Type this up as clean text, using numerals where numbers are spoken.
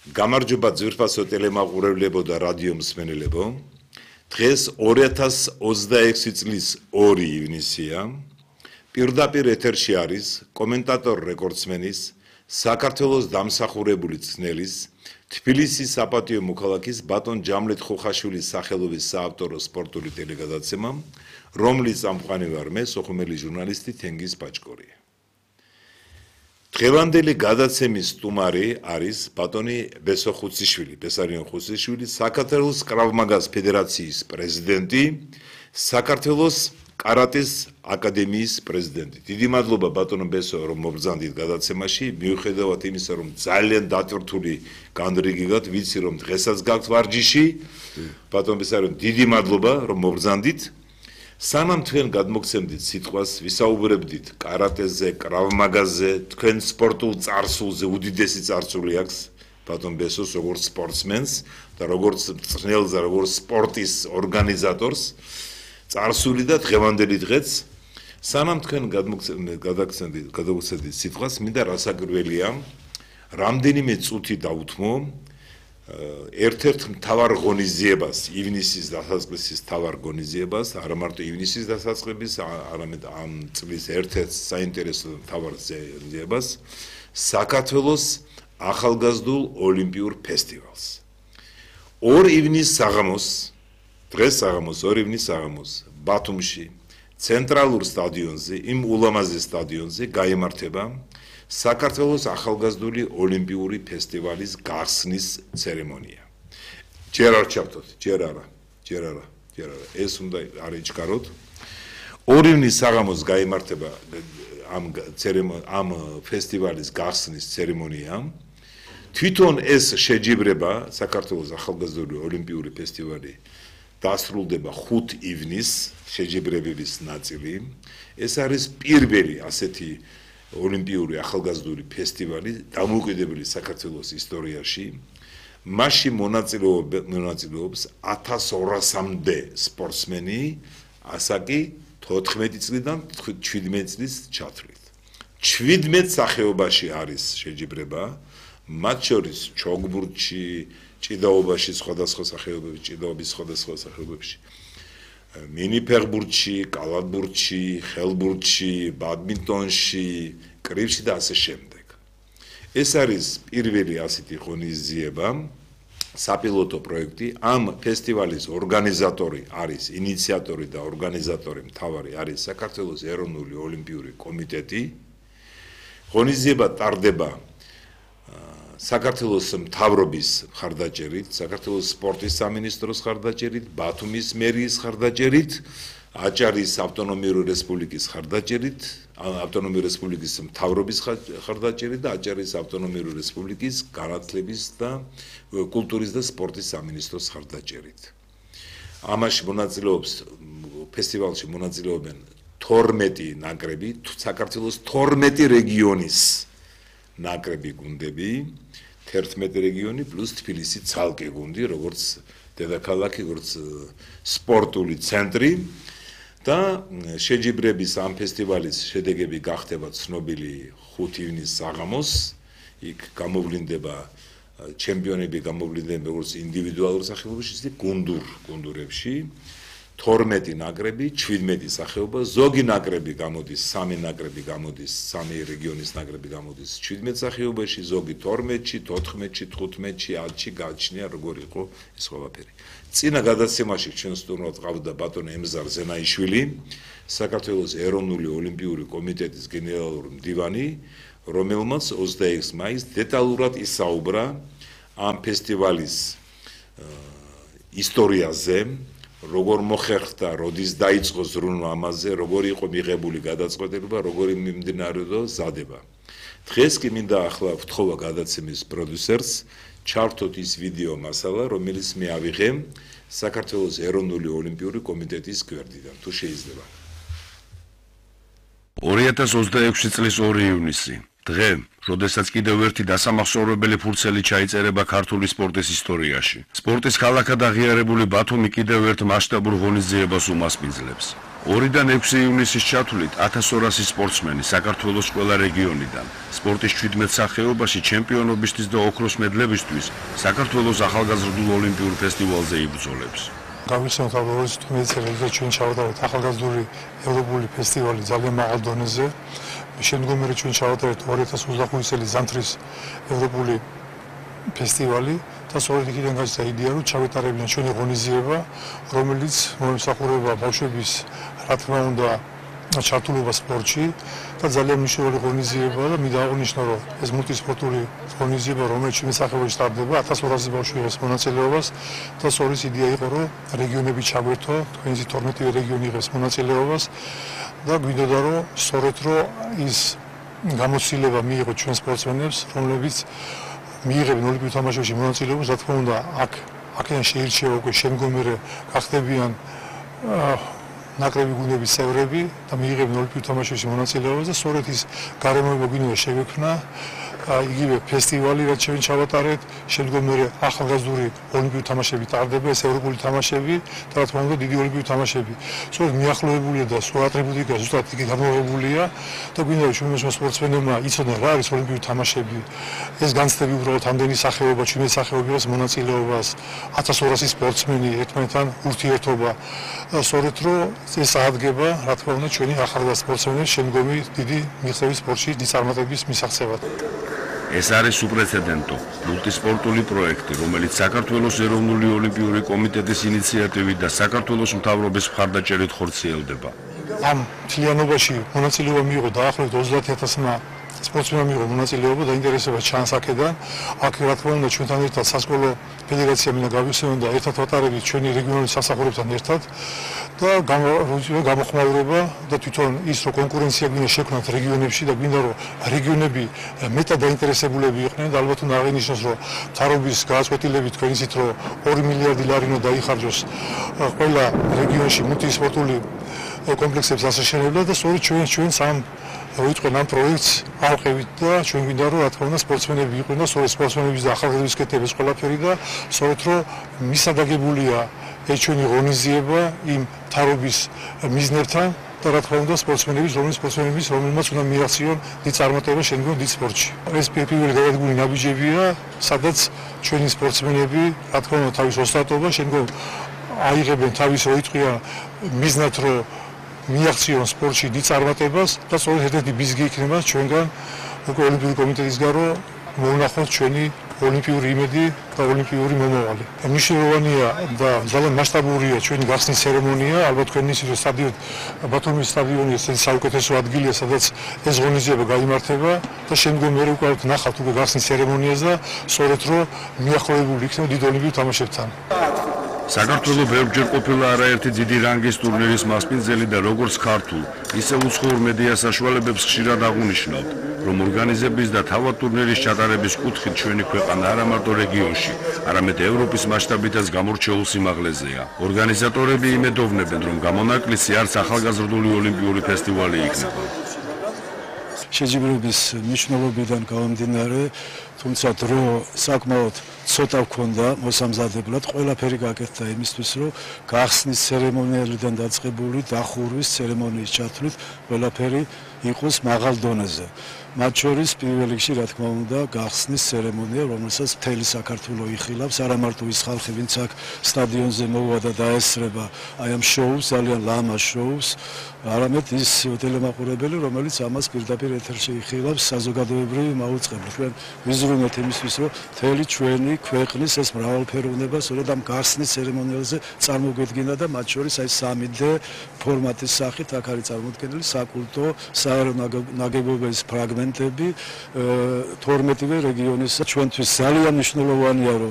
გამარჯობა ძვირფასო ტელემაყურებლებო და რადიო მსმენელებო. დღეს 2026 წლის 2 ივნისია. პირდაპირ ეთერში არის კომენტატორ რეკორდსმენის, საქართველოს დამსახურებული წნელის, თბილისის საპატიო მოქალაქის ბატონ ჯამლეთ ხოხაშვილის სახელობის საავტორო სპორტული ტელეგადაცემა, რომლის წამყვანი ვარ მე, სოხუმელი ჟურნალისტი თენგიზ პაჭკორია. დღევანდელი გადაცემის სტუმარი არის ბატონი ბესო ხუციშვილი, ბესარიონ ხუციშვილი, საქართველოს კრავ-მაგას ფედერაციის პრეზიდენტი, საქართველოს კარატეს აკადემიის პრეზიდენტი. დიდი მადლობა ბატონო ბესო, რომ მობრძანდით გადაცემაში, მიუხედავად იმისა, რომ ძალიან დატვირთული განრიგი გაქვთ, ვიცი რომ დღესაც გაქვთ ვარჯიში. ბატონო ბესარიონ, დიდი მადლობა რომ მობრძანდით. სანამ თქვენ გადმოგცემდით სიტყვას, ვისაუბრებდით კარატეზე, კრავ-მაგაზე, თქვენ სპორტულ წარსულზე უდიდესი წარსული აქვს ბატონ ბესოს როგორც სპორტსმენს და როგორც წნელს და როგორც სპორტის ორგანიზატორს. წარსული და დღევანდელი დღეც. სანამ თქვენ გადმოგცემდით სიტყვას, მინდა რასაკვირველია, რამდენიმე წუთი დაუთმო ერთ-ერთ მთავარ ღონისძიებას, ივნისის დასაწყისის მთავარ ღონისძიებას, არა მარტო ივნისის დასაწყისის, არამედ ამ წლის ერთ-ერთ საინტერესო მთავარ ღონისძიებას, საქართველოს ახალგაზრდულ ოლიმპიურ ფესტივალს. 2 ივნისს საღამოს, დღეს საღამოს, 2 ივნისს საღამოს, ბათუმში, ცენტრალურ სტადიონზე, იმ ულამაზეს სტადიონზე გაიმართება საქართველოს ახალგაზრდული ოლიმპიური ფესტივალის გახსნის ცერემონია. ჯერ არ ჩავთოთ, ჯერ არა. ეს უნდა არ იჩქაროთ. 2 ივნისს საღამოს გაიმართება ამ ფესტივალის გახსნის ცერემონია. თვითონ ეს შეჯიბრება საქართველოს ახალგაზრდული ოლიმპიური ფესტივალი დასრულდება 5 ივნისს შეჯიბრებების ნაწილი. ეს არის პირველი ასეთი ოლიმპიური ახალგაზრდული ფესტივალი დამოუკიდებელი საქართველოს ისტორიაში. მასში მონაწილეობს 1200-მდე სპორტსმენი, ასაკი 14 წლიდან 17 წლის ჩათვლით. 17 სახეობაში არის შეჯიბრება, მათ შორის ჩოგბურთში, ჭიდაობაში, სხვადასხვა სახეობებში, მინიფეხბურთში, კალათბურთში, ხელბურთში, ბადმინტონში, კრივში და ასე შემდეგ. ეს არის პირველი ასეთი ღონისძიება, საპილოტო პროექტი. ამ ფესტივალის ორგანიზატორი არის, ინიციატორი და ორგანიზატორი მთავარი არის საქართველოს ეროვნული ოლიმპიური კომიტეტი. ღონისძიება ტარდება საქართველოს მთავრობის მხარდაჭერით, საქართველოს სპორტის სამინისტროს მხარდაჭერით, ბათუმის მერიის მხარდაჭერით, აჭარის ავტონომიური რესპუბლიკის მხარდაჭერით, ავტონომიური რესპუბლიკის მთავრობის მხარდაჭერით და აჭარის ავტონომიური რესპუბლიკის განათლების და კულტურის და სპორტის სამინისტროს მხარდაჭერით. ამაში ფესტივალში მონაწილეობენ 12 ნაკრები, საქართველოს 12 რეგიონის ნაკრები გუნდები, 11 რეგიონი პლუს თბილისი ცალკე გუნდი, როგორც დედაქალაქი, როგორც სპორტული ცენტრი და შეჯიბრების ამ ფესტივალის შედეგები გახდება ცნობილი 5 ივნისს საღამოს. იქ გამოვლინდება ჩემპიონები, როგორც ინდივიდუალურ სახეობაში, ისე გუნდურებში. 12 ნაკრები, 17 სახეობა, ზოგი ნაკრები გამოდის, 3 ნაკრები გამოდის, 3 რეგიონის ნაკრები გამოდის 17 სახეობაში, ზოგი 12-ში, 14-ში, 15-ში, 10-ში გააჩნია როგორ იყო ეს ყველაფერი. წინა გადაცემაში ჩვენ სტუმრად ყავდა ბატონი ემზარ ზენაიშვილი, საქართველოს ეროვნული ოლიმპიური კომიტეტის გენერალური მდივანი, რომელმაც 26 მაისს დეტალურად ისაუბრა ამ ფესტივალის ისტორიაზე, როგორ მოხერხდა, როდის დაიწყო ზრუნვა ამაზე, როგორ იყო მიღებული გადაწყვეტილება, როგორი მიმდინარეობდა ზადება. დღეს კი მინდა ახლა ვთხოვა გადაცემის პროდიუსერს, ჩართოთ ის ვიდეო მასალა, რომელიც მე ავიღე საქართველოს ეროვნული ოლიმპიური კომიტეტის გვერდიდან, თუ შეიძლება. 2026 წლის 2 ივნისი. დღე, როდესაც კიდევ ერთი დასამახსოვრებელი ფურცელი ჩაიწერება ქართული სპორტის ისტორიაში. სპორტის ქალაქად აღიარებული ბათუმი კიდევ ერთ მასშტაბურ ღონისძიებას უმასპინძლებს. 2-დან 6 ივნისის ჩათვლით 1200 სპორტსმენი საქართველოს ყველა რეგიონიდან სპორტის 17 სახეობაში ჩემპიონობისთვის და ოქროს მედლებისთვის საქართველოს ახალგაზრდულ ოლიმპიურ ფესტივალზე იბრძოლებს. Გავიხსენოთ ალბათ 15 წელიწადში ჩვენ ჩავატარეთ ახალგაზრდული ევროპული ფესტივალი ძალიან მაღალ დონეზე. შემდგომი ჩვენ ჩავატარეთ 2025 წლის ზამთრის ევროპული ფესტივალი და სწორედ იქიდან გაჩნდა იდეა, რომ ჩავეტარებინა ჩვენი ღონისძიება, რომელიც მომსახურება ბავშვების, რა თქმა უნდა, ჩართულობა სპორტში და ძალიან მნიშვნელოვანი ღონისძიება და მინდა აღნიშნო, რომ ეს მულტისპორტული ღონისძიება, რომელიც ჩვენი სახელობის ტარდება, 1200 ბავშვი იღებს მონაწილეობას და სწორედ იდეა იყო, რომ რეგიონები ჩაგვერთო, თქვენს 12 რეგიონი იღებს მონაწილეობას და გვინდოდა, რომ სწორედ ის გამოცდილება მიიღო ჩვენ სპორტსმენებს, რომლებიც მიიღებენ ოლიმპიურ თამაშებში მონაწილეობას, რა თქმა უნდა, აქედან შეირჩევა უკვე შემდგომი გახდებიან ნაკრები გუნდების წევრები და მიიღებენ ოლიმპიურ თამაშებში მონაწილეობას და სწორედ ის გარემოება გვინდა შევექმნა იგივე ფესტივალი, რაც ჩვენ ჩავატარეთ, შემდგომი ახალგაზრდული ოლიმპიური თამაშები ტარდება, ეს ევროპული თამაშები და რა თქმა უნდა დიდი ოლიმპიური თამაშები. სწორედ მიახლოებულია და სხვა ატრიბუტიკა ზუსტად იქ გამოღებულია და გვინდა რომ ჩვენმა სპორტსმენებმა იცოდნენ რა არის ოლიმპიური თამაშები. ეს განცდები უბრალოდ ამდენი სახეობა, ჩვენი სახეობების მონაწილეობას, 1200 სპორტსმენი ერთმანეთთან ურთიერთობა. სწორედ რომ ეს აღდგება, რა თქმა უნდა, ჩვენი ახალგაზრდა სპორტსმენების შემდგომი დიდი მიღწევის სპორტში დისარმატების მისაღწევად. ეს არის უპრეცედენტო მულტისპორტული პროექტი, რომელიც საქართველოს ეროვნული ოლიმპიური კომიტეტის ინიციატივით და საქართველოს მთავრობის მხარდაჭერით ხორციელდება. ამ მთლიანობაში მონაწილეობა მიიღო დაახლოებით 30000-მა სპორტსმენმა მიიღო მონაწილეობა და ინტერესება ჩანს აქედან. აქ რა თქმა უნდა ჩვენთან ერთად სასკოლო ფედერაცია მინდა გავიხსენოთ და ერთად ვატარებით ჩვენი რეგიონული სასახურებთან ერთად და გამოხმაურება და თვითონ ის რომ კონკურენცია გვინდა შექმნათ რეგიონებში და გვინდა რომ რეგიონები მეტად დაინტერესებულები იყვნენ და ალბათ უნდა აღინიშნოს რომ მთავრობის გადაწყვეტილებით თქვენ იცით რომ 2 მილიარდი ლარი უნდა დაიხარჯოს ყველა რეგიონში მულტისპორტული კომპლექსების ასაშენებლად და სწორედ ჩვენს ამ ვიწყენ ამ პროექტს ავყევით და ჩვენ გვინდა რომ რა თქმა უნდა სპორტსმენები იყვნენ და სწორედ სპორტსმენების და ახალგაზრდების კეთების ყველაფერი და სწორედ რომ მისადაგებულია ეს ჩვენი ღონისძიება იმ მთავრობის მიზნებთან და რა თქმა უნდა სპორტსმენების რომელმაც უნდა მიაღწიონ დიდ წარმატებას შემდგომ დიდ სპორტში. ეს პირველი გადადგმული ნაბიჯებია, სადაც ჩვენი სპორტსმენები რა თქმა უნდა თავის ოსტატობა შემდგომ აიღებენ თავის როიტყვია მიზნად რომ მიაღწიონ სპორტში დიდ წარმატებას და სწორედ ერთ-ერთი ბიზგი იქნება ჩვენგან უკვე ოლიმპიური კომიტეტისგან რომ მოვნახოთ ჩვენი ოლიმპიური იმედი და ოლიმპიური მომავალი. მნიშვნელოვანია და ძალიან მასშტაბურია ჩვენი გახსნის ცერემონია, ალბათ თქვენ იცით რომ სტადიონ ბათუმის სტადიონი ეს საუკეთესო ადგილია, სადაც ეს ღონისძიება გაიმართება და შემდგომ მე უკვე ნახავთ უკვე გახსნის ცერემონიას და სწორედ რომ მიახლოებული იქნება დიდ ოლიმპიურ თამაშებთან. საქართველოს ბევრჯერ ყოფილა არაერთი დიდი რანგის ტურნირის მასპინძელი და როგორც ქართულ, ისე უცხოურ მედია საშუალებებს ხშირად აღუნიშნავთ, რომ ორგანიზების და თავად ტურნირის ჩატარების კუთხით ჩვენი ქვეყანა არა მარტო რეგიონში, არამედ ევროპის მასშტაბითაც გამორჩეულ სიმაღლეზეა. ორგანიზატორები იმედოვნებენ, რომ გამონაკლისი არც ახალგაზრდული ოლიმპიური ფესტივალი იქნება. შეჯიბრების მნიშვნელობიდან გამომდინარე, თუმცა დრო საკმაოდ ცოტა ჰქონდა მოსამზადებლად, ყველაფერი გაკეთდა იმისთვის, რომ გახსნის ცერემონიალიდან დაწყებული დახურვის ცერემონიის ჩათვლით ყველაფერი იყოს მაღალ დონეზე. მათ შორის პირველ რიგში რა თქმა უნდა გახსნის ცერემონია, რომელსაც მთელი საქართველო იხილავს, არა მარტო ის ხალხი, ვინც აქ სტადიონზე მოვა და დაესწრება აი ამ შოუს, ძალიან ლამაზ შოუს, არამედ ის ტელემაყურებელი, რომელიც ამას პირდაპირ ეთერში იხილავს საზოგადოებრივი მაუწყებლად. ჩვენ ვიზრუნოთ იმისთვის, რომ მთელი ჩვენი ქვეყნის ეს მრავალფეროვნება სწორედ ამ გახსნის ცერემონიალზე წარმოგვედგინა და მათ შორის აი 3D ფორმატის სახით აქ არის წარმოდგენილი საკულტო საეროვნო ნაგებობების ფრაგმენტები 12 რეგიონის ჩვენთვის ძალიან მნიშვნელოვანია რომ